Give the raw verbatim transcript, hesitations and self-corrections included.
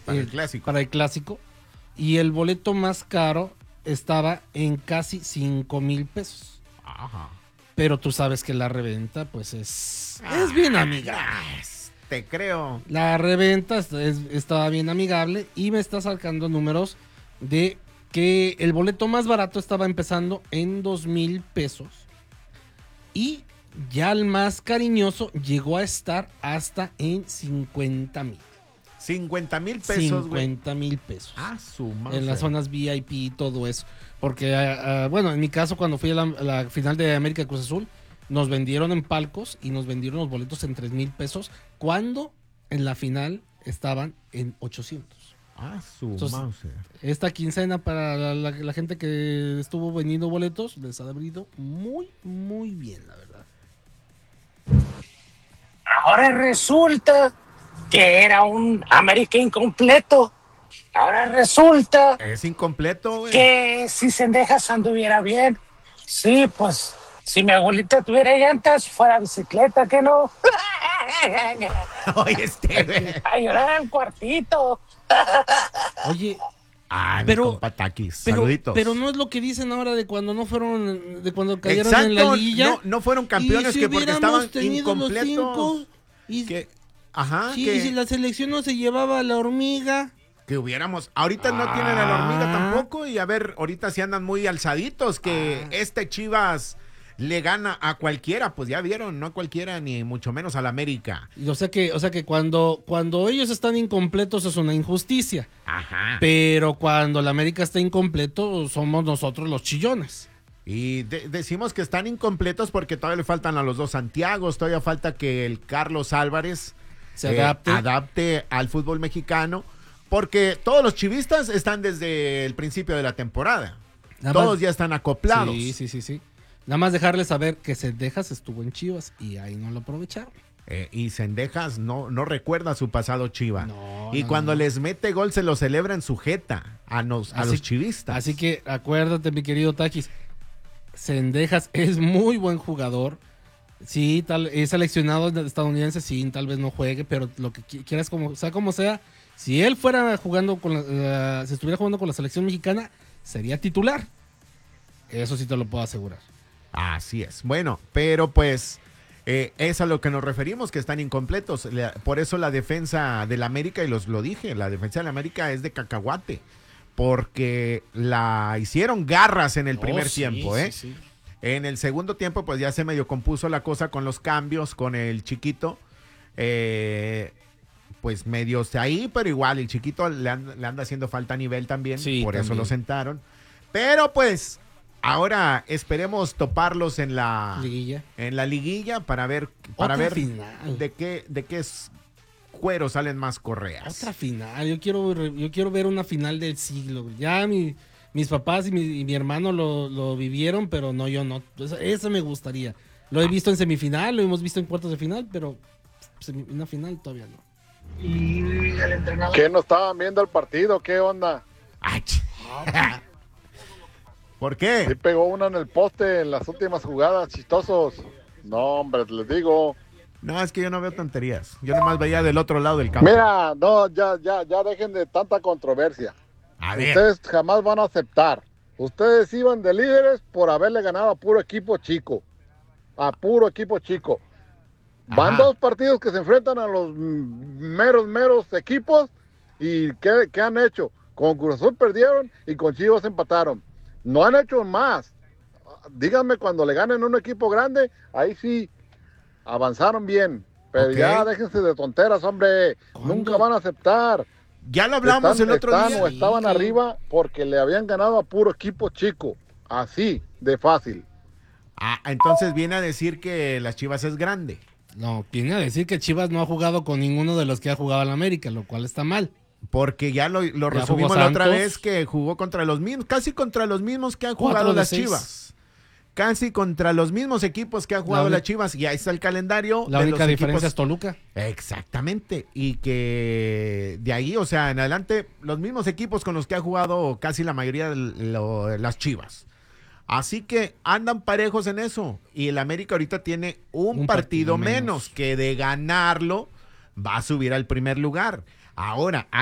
para el eh, clásico. Para el clásico. Y el boleto más caro estaba en casi cinco mil pesos. Ajá. Pero tú sabes que la reventa, pues es, es bien amigable. Te creo. La reventa es- es- estaba bien amigable y me está sacando números de que el boleto más barato estaba empezando en dos mil pesos. Y ya el más cariñoso llegó a estar hasta en cincuenta mil. cincuenta mil pesos, güey. cincuenta mil pesos. Ah, su madre. En las zonas V I P y todo eso. Porque, uh, uh, bueno, en mi caso, cuando fui a la, a la final de América Cruz Azul, nos vendieron en palcos y nos vendieron los boletos en tres mil pesos, cuando en la final estaban en ochocientos. Ah, su Entonces, Mauser. Esta quincena para la, la- la gente que estuvo vendiendo boletos, les ha venido muy, muy bien, la verdad. Ahora resulta que era un América incompleto. Ahora resulta Es incompleto, güey. que si Cendejas anduviera bien. Sí, pues, si mi abuelita tuviera llantas, fuera bicicleta, ¿qué no? Oye, este, güey. A llorar al cuartito. Oye, Ay, Pero- mi compa Taquis. pero, Saluditos. pero no es lo que dicen ahora de cuando no fueron, de cuando cayeron Exacto, en la liguilla. no, no fueron campeones Y si que porque hubiéramos estaban tenido los incompletos. cinco, y, Que, ajá, sí, que, y si la selección no se llevaba a la hormiga. que hubiéramos. Ahorita no tienen a la hormiga Ah. tampoco. Y a ver, ahorita sí andan muy alzaditos. Que Ah. este Chivas le gana a cualquiera. Pues ya vieron, no a cualquiera, ni mucho menos al América. Y O sea que, o sea que cuando, cuando ellos están incompletos es una injusticia. Ajá. Pero cuando la América está incompleto, somos nosotros los chillones. Y de- decimos que están incompletos porque todavía le faltan a los dos Santiagos. Todavía falta que el Carlos Álvarez Se eh, adapte. adapte al fútbol mexicano. Porque todos los chivistas están desde el principio de la temporada. Nada Todos más- ya están acoplados. Sí, sí, sí, sí. Nada más dejarles saber que Cendejas estuvo en Chivas y ahí no lo aprovecharon. Eh, y Cendejas no, no recuerda su pasado chiva. No, y no, cuando no. les mete gol se lo celebra en su jeta a, nos, a Así- los chivistas. Así que acuérdate, mi querido Taquis, Cendejas es muy buen jugador. Sí, tal, es seleccionado estadounidense, sí, tal vez no juegue, pero lo que qui- quieras, como sea como sea, si él fuera jugando con la, la- si estuviera jugando con la selección mexicana, sería titular. Eso sí te lo puedo asegurar. Así es. Bueno, pero pues eh, es a lo que nos referimos, que están incompletos. La- por eso la defensa del América, y los lo dije, la defensa del América es de cacahuate. Porque la hicieron garras en el primer Oh, sí, tiempo, sí, ¿eh? sí. En el segundo tiempo, pues ya se medio compuso la cosa con los cambios, con el chiquito. Eh, pues medios ahí, pero igual el chiquito le, anda- le anda haciendo falta a nivel también. Sí, por eso también. lo sentaron. Pero pues ahora esperemos toparlos en la Liguilla. en la liguilla para ver para Otra ver final. de qué de qué es- cuero salen más correas. Otra final. Yo quiero, ver- yo quiero ver una final del siglo. Ya mi- mis papás y mi, y mi hermano lo, lo vivieron, pero no, yo no. Eso, eso me gustaría. Lo he visto en semifinal, lo hemos visto en cuartos de final, pero semi- una final todavía no. ¿Qué no estaban viendo el partido? ¿Qué onda? Ay, ch- ¿Por Sí qué? pegó una en el poste en las últimas jugadas, chistosos. No, hombre, les digo. No, es que yo no veo tonterías. Yo nomás veía del otro lado del campo. Mira, no, ya, ya, ya dejen de tanta controversia. A ver. Ustedes jamás van a aceptar. Ustedes iban de líderes por haberle ganado a puro equipo chico. A puro equipo chico. Van Ajá. dos partidos que se enfrentan a los mm, meros, meros equipos. ¿Y qué, qué han hecho? Con Cruz Azul perdieron y con Chivas empataron. No han hecho más. Díganme cuando le ganen a un equipo grande, ahí sí avanzaron bien. Pero Ok. ya déjense de tonteras, hombre. ¿Cuándo? Nunca van a aceptar. Ya lo hablamos Están- el otro están día. o estaban Sí, que- arriba porque le habían ganado a puro equipo chico. Así de fácil. Ah, entonces viene a decir que las Chivas es grande. No, viene a decir que Chivas no ha jugado con ninguno de los que ha jugado en América, lo cual está mal. Porque ya lo, lo Ya resumimos jugó la otra Santos. vez que jugó contra los mismos, casi contra los mismos que han Cuatro jugado de las seis. Chivas. Casi contra los mismos equipos que han jugado La uni- las Chivas. Y ahí está el calendario. La de única los diferencia es equipos. Toluca. Exactamente. Y que de ahí, o sea, en adelante, los mismos equipos con los que ha jugado casi la mayoría de lo- las Chivas. Así que andan parejos en eso. Y el América ahorita tiene un, Un partido, partido menos menos. que de ganarlo va a subir al primer lugar. Ahora,